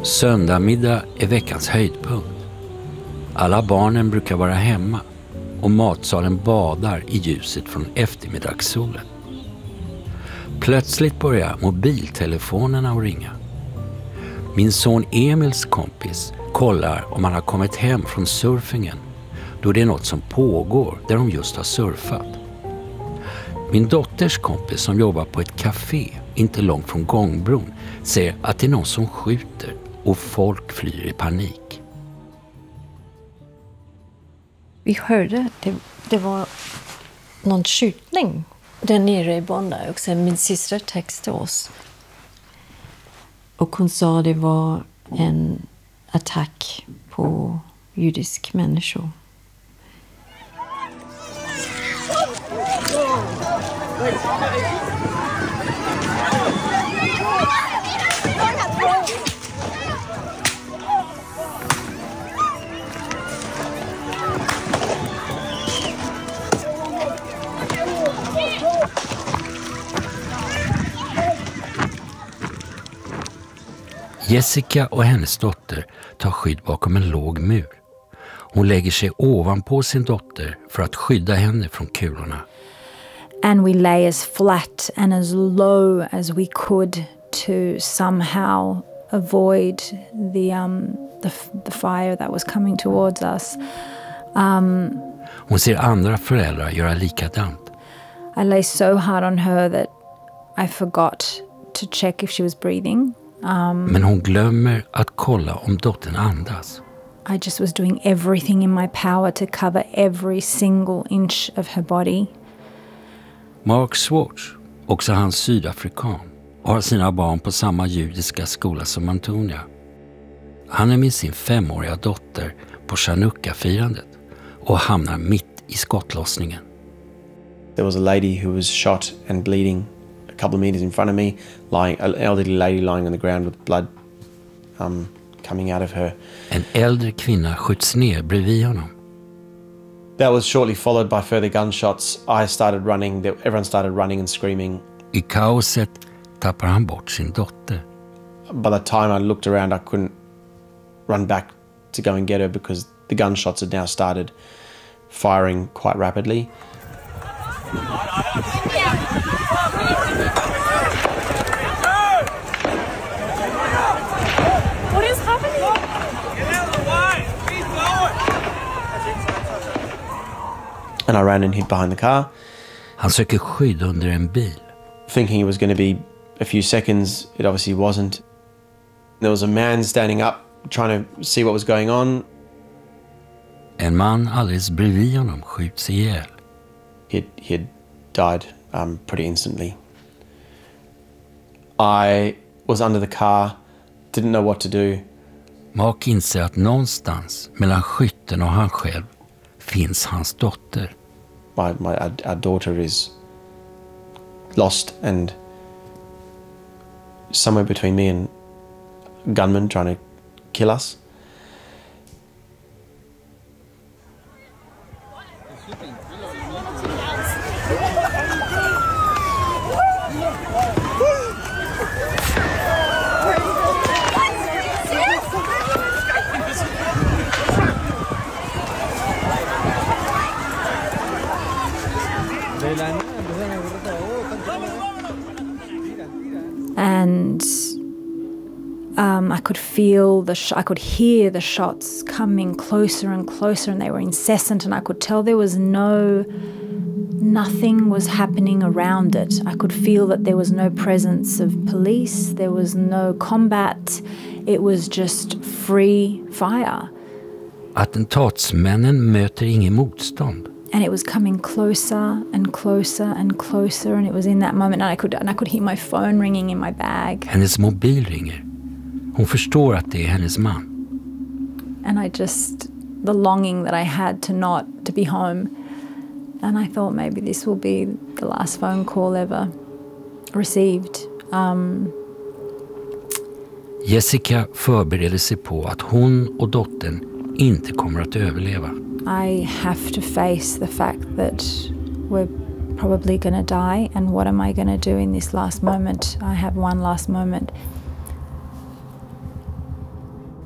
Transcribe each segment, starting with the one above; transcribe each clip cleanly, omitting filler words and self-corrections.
Söndagmiddag är veckans höjdpunkt. Alla barnen brukar vara hemma och matsalen badar i ljuset från eftermiddagssolen. Plötsligt börjar mobiltelefonerna att ringa. Min son Emils kompis kollar om han har kommit hem från surfingen, då det är något som pågår där de just har surfat. Min dotters kompis som jobbar på ett café inte långt från gångbron säger att det är någon som skjuter och folk flyr i panik. Vi hörde det var någon skjutning där nere i Bondi, och sen min syster textade oss. Och hon sa det var en attack på judisk människor. Jessica och hennes dotter tar skydd bakom en låg mur. Hon lägger sig ovanpå sin dotter för att skydda henne från kulorna. And we lay as flat and as low as we could to somehow avoid the fire that was coming towards us. Hon ser andra föräldrar göra likadant. I lay so hard on her that I forgot to check if she was breathing. Men hon glömmer att kolla om dottern andas. I just was doing everything in my power to cover every single inch of her body. Mark Schwartz, också han sydafrikan, har sina barn på samma judiska skola som Antonia. Han är med sin 5-åriga dotter på Chanukka-firandet och hamnar mitt i skottlossningen. There was a lady who was shot and bleeding a couple of meters in front of me, an elderly lady lying on the ground with blood coming out of her. En äldre kvinna skjuts ner bredvid honom. That was shortly followed by further gunshots. I started running. Everyone started running and screaming. I kaoset tappar han bort sin dotter. By the time I looked around, I couldn't run back to go and get her because the gunshots had now started firing quite rapidly. What is happening? Get out of the way! He's going! And I ran and hid behind the car. Han söker skydd under en bil. Thinking it was going to be a few seconds, it obviously wasn't. There was a man standing up trying to see what was going on. En man alldeles bredvid honom skjuts ihjäl. He'd died pretty instantly. I was under the car, didn't know what to do. Mark inser att någonstans mellan skytten och han själv finns hans dotter. Our daughter is lost, and somewhere between me and gunmen trying to kill us. And I could feel I could hear the shots coming closer and closer, and they were incessant, and I could tell there was nothing was happening around it. I could feel that there was no presence of police, there was no combat, it was just free fire. Attentatsmännen möter ingen motstånd. And it was coming closer and closer and closer, and it was in that moment, and I could hear my phone ringing in my bag. Hennes mobil ringer. Hon förstår att det är hennes man. And the longing that I had to be home. And I thought maybe this will be the last phone call ever received. Jessica förbereder sig på att hon och dottern inte kommer att överleva. I have to face the fact that we're probably going to die, and what am I going to do in this last moment? I have one last moment.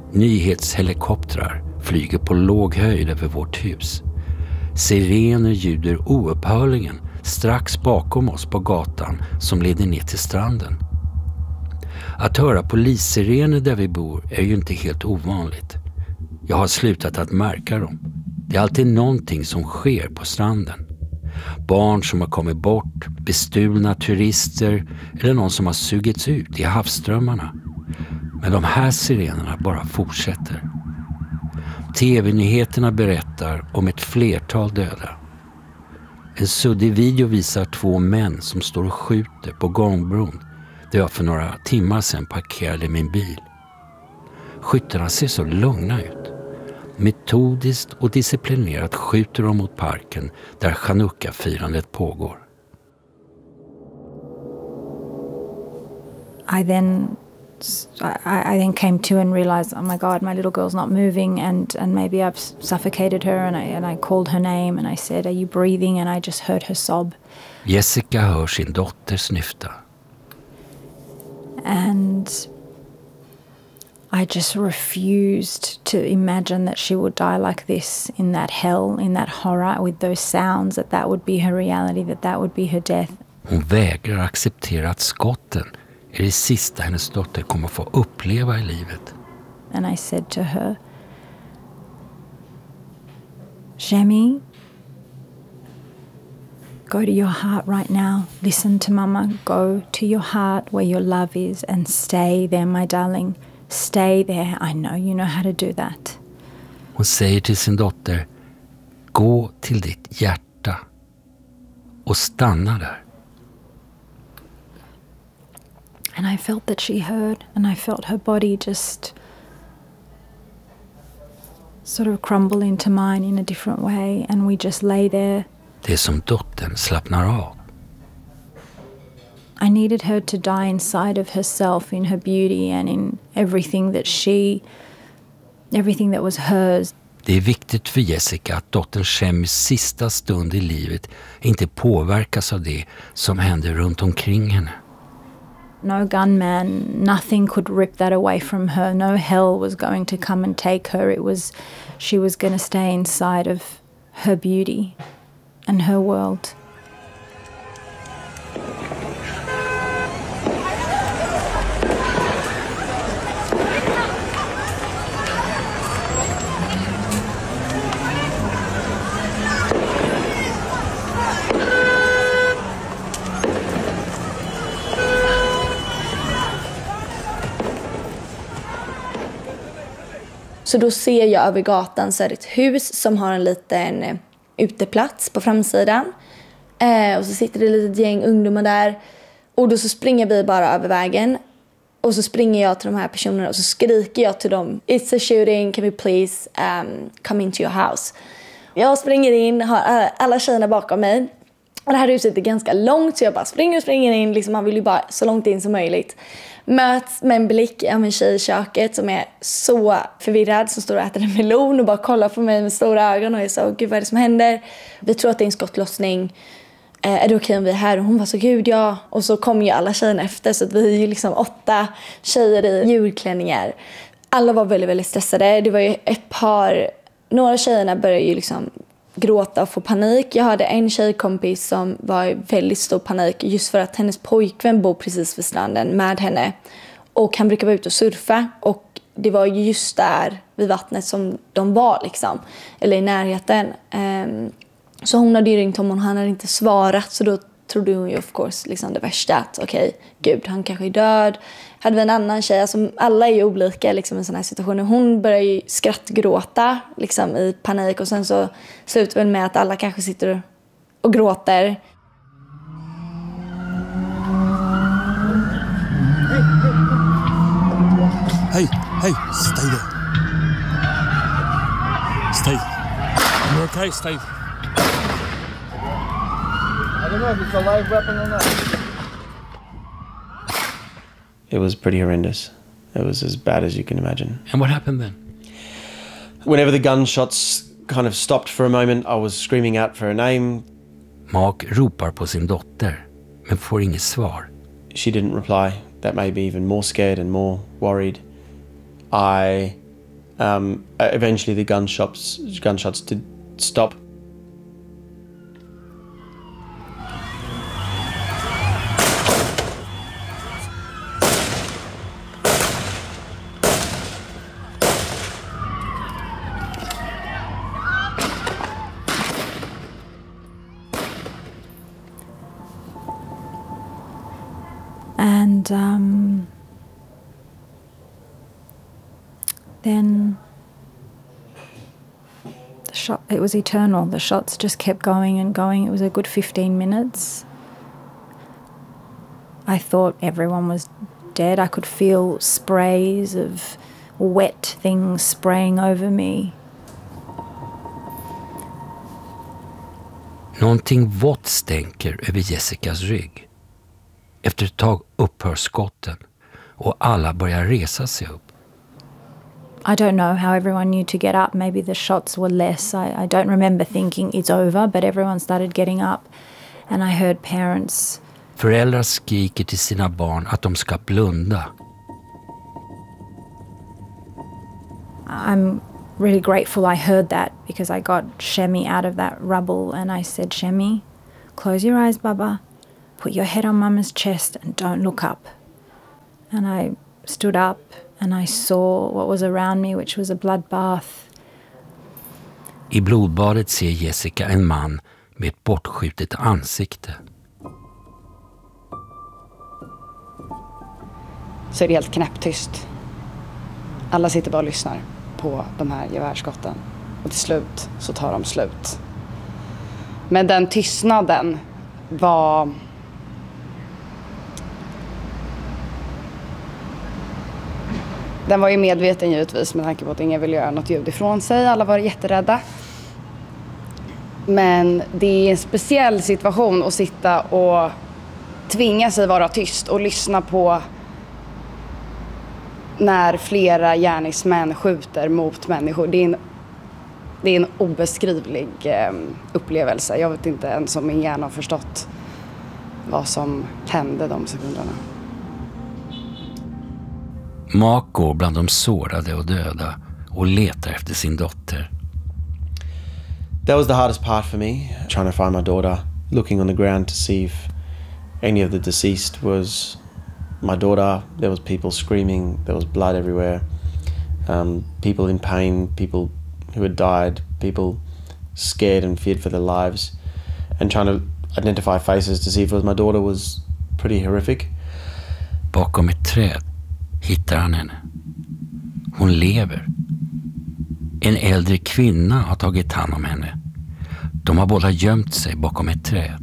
Nyhetshelikoptrar flyger på låg höjd över vårt hus. Sirener ljuder oupphörligen strax bakom oss på gatan som leder ner till stranden. Att höra polissirener där vi bor är ju inte helt ovanligt. Jag har slutat att märka dem. Det är alltid någonting som sker på stranden. Barn som har kommit bort, bestulna turister eller någon som har sugits ut i havsströmmarna. Men de här sirenerna bara fortsätter. TV-nyheterna berättar om ett flertal döda. En suddig video visar 2 män som står och skjuter på gångbron där jag för några timmar sedan parkerade min bil. Skyttarna ser så lugna ut. Metodiskt och disciplinerat skjuter de mot parken där Chanukka-firandet pågår. I then came to and realized, oh my God, my little girl's not moving, and maybe I've suffocated her, and I called her name and I said, are you breathing? And I just heard her sob. Jessica hör sin dotter snyfta. And I just refused to imagine that she would die like this, in that hell, in that horror, with those sounds, that would be her reality, that would be her death. Hon vägrar acceptera att skotten är det sista hennes dotter kommer få uppleva i livet. And I said to her, Shemi, go to your heart right now. Listen to Mama. Go to your heart where your love is and stay there, my darling. Stay there. I know you know how to do that. Hon säger till sin dotter, gå till ditt hjärta och stanna där. And I felt that she heard, and I felt her body just sort of crumble into mine in a different way, and we just lay there. Det är som dottern slappnar av. I needed her to die inside of herself, in her beauty and in everything that was hers. Det är viktigt för Jessica att dottern Shemis sista stund i livet inte påverkas av det som händer runt omkring henne. No gunman, nothing could rip that away from her. No hell was going to come and take her. She was going to stay inside of her beauty and her world. Så då ser jag över gatan så är det ett hus som har en liten uteplats på framsidan. Och så sitter det ett litet gäng ungdomar där. Och då så springer vi bara över vägen. Och så springer jag till de här personerna och så skriker jag till dem. It's a shooting, can we please come into your house? Jag springer in, har alla tjejerna bakom mig. Och det här huset är ganska långt så jag bara springer in. Liksom, man vill ju bara så långt in som möjligt. Möts med en blick av en tjej i köket som är så förvirrad, som står och äter en melon och bara kollar på mig med stora ögon och är så, gud vad är det som händer? Vi tror att det är en skottlossning. Är det okej om vi är här? Och hon var så, gud ja. Och så kom ju alla tjejerna efter så att vi är ju liksom 8 tjejer i julklänningar. Alla var väldigt, väldigt stressade. Det var ju några tjejerna började ju liksom gråta och få panik. Jag hade en tjejkompis som var i väldigt stor panik just för att hennes pojkvän bor precis vid stranden med henne. Och han brukar vara ute och surfa och det var just där vid vattnet som de var liksom. Eller i närheten. Så hon hade ju ringt honom och han hade inte svarat. Så då trodde hon ju of course liksom det värsta. Att okej, gud han kanske är död. Hade vi en annan tjej, alltså alla är ju olika liksom, i sådana här situationer. Hon börjar ju skrattgråta liksom, i panik och sen så slutar väl med att alla kanske sitter och gråter. Hey, stay there. Stay. You're okay, stay. I don't know if it's a live weapon or not. It was pretty horrendous. It was as bad as you can imagine. And what happened then? Whenever the gunshots kind of stopped for a moment, I was screaming out for her name. Mark ropar på sin dotter, men får inget svar. She didn't reply. That made me even more scared and more worried. I Eventually the gunshots did stop. And then it was eternal. The shots just kept going and going. It was a good 15 minutes. I thought everyone was dead. I could feel sprays of wet things spraying over me. Någonting vått stänker över Jessicas rygg. Efter ett tag upphör skotten och alla börjar resa sig upp. I don't know how everyone knew to get up. Maybe the shots were less. I don't remember thinking it's over, but everyone started getting up. And I heard parents. Föräldrar skriker till sina barn att de ska blunda. I'm really grateful I heard that because I got Shemi out of that rubble and I said, Shemi, close your eyes, Baba. Put your head on Mama's chest and don't look up. And I stood up and I saw what was around me, which was a bloodbath. I blodbadet ser Jessica en man med ett bortskjutet ansikte. Så är det helt knäpptyst. Alla sitter bara och lyssnar på de här gevärsskotten. Och till slut så tar de slut. Men den tystnaden var... Den var ju medveten givetvis med tanke på att ingen ville göra något ljud ifrån sig. Alla var jätterädda. Men det är en speciell situation att sitta och tvinga sig vara tyst och lyssna på när flera gärningsmän skjuter mot människor. Det är en obeskrivlig upplevelse. Jag vet inte ens om min hjärna har förstått vad som hände de sekunderna. Mark går bland de sårade och döda och letar efter sin dotter. That was the hardest part for me, trying to find my daughter, looking on the ground to see if any of the deceased was my daughter. There was people screaming, there was blood everywhere, people in pain, people who had died, people scared and feared for their lives, and trying to identify faces to see if it was my daughter was pretty horrific. Bakom ett träd hittar han henne. Hon lever. En äldre kvinna har tagit hand om henne. De har båda gömt sig bakom ett träd.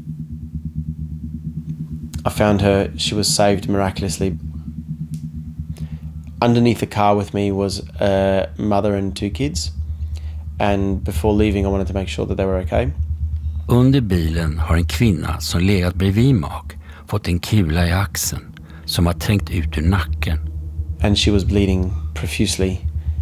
I found her. She was saved miraculously. Underneath the car with me was a mother and 2 kids. And before leaving I wanted to make sure that they were okay. Under bilen har en kvinna som legat bredvid Mark fått en kula i axeln som har trängt ut ur nacken. And she was bleeding profusely.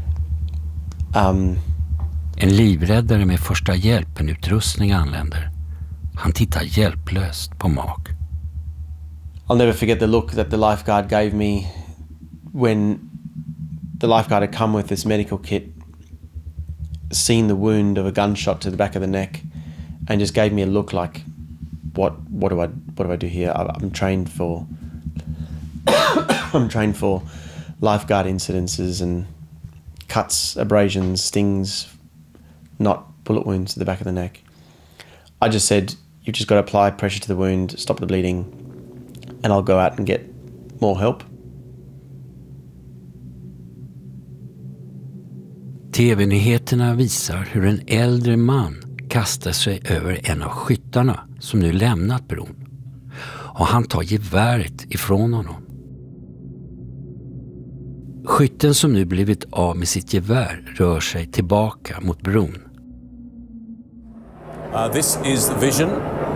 En livräddare med första hjälpen-utrustning anländer. Han tittar hjälplöst på Mark. I'll never forget the look that the lifeguard gave me when the lifeguard had come with this medical kit, seen the wound of a gunshot to the back of the neck, and just gave me a look like, what do I do here? I'm trained for I'm trained for lifeguard incidences and cuts, abrasions, stings, not bullet wounds to the back of the neck. I just said, you've just got to apply pressure to the wound, stop the bleeding, and I'll go out and get more help. TV-nyheterna visar hur en äldre man kastar sig över en av skyttarna som nu lämnat bron. Och han tar geväret ifrån honom. Skytten som nu blivit av med sitt gevär rör sig tillbaka mot bron. This is the vision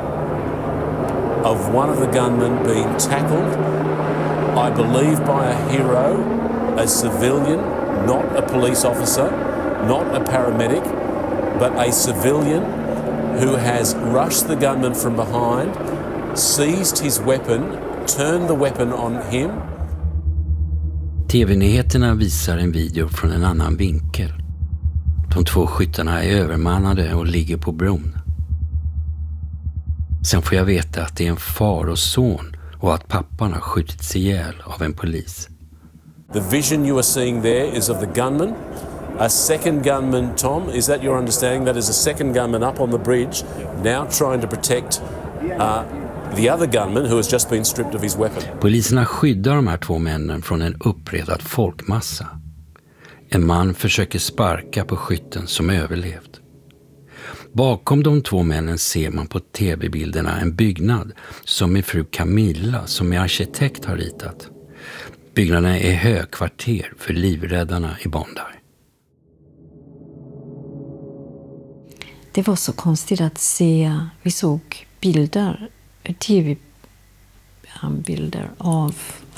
of one of the gunmen being tackled, I believe by a hero, a civilian, not a police officer, not a paramedic, but a civilian who has rushed the gunman from behind, seized his weapon, turned the weapon on him. TV-nyheterna visar en video från en annan vinkel. De 2 skyttarna är övermannade och ligger på bron. Sen får jag veta att det är en far och son och att pappan har skjutits ihjäl av en polis. The vision you are seeing there is of the gunman. A second gunman, Tom, is that your understanding? That is a second gunman up on the bridge, now trying to protect the other gunman who has just been stripped of his weapon. Poliserna skyddar de här 2 männen från en uppretad folkmassa. En man försöker sparka på skytten som överlevt. Bakom de 2 männen ser man på tv-bilderna en byggnad som min fru Camilla, som är arkitekt, har ritat. Byggnaden är högkvarter för livräddarna i Bondi. Det var så konstigt att se. Vi såg bilder, tv-bilder av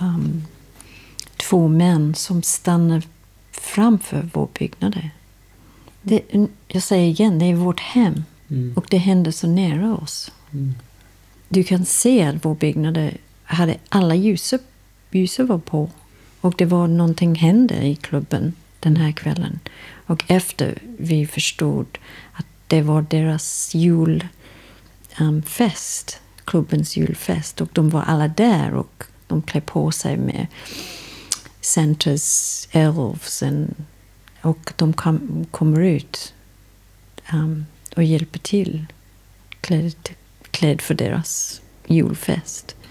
2 män som stannade framför vår byggnad. Jag säger igen, det är vårt hem. Och det hände så nära oss. Du kan se att vår byggnad hade alla ljuser var på. Och det var någonting hände i klubben den här kvällen. Och efter vi förstod att det var deras julfest, klubbens julfest. Och de var alla där och de klär på sig med Santas elves. Och de kommer ut och hjälper till klädd för deras julfest.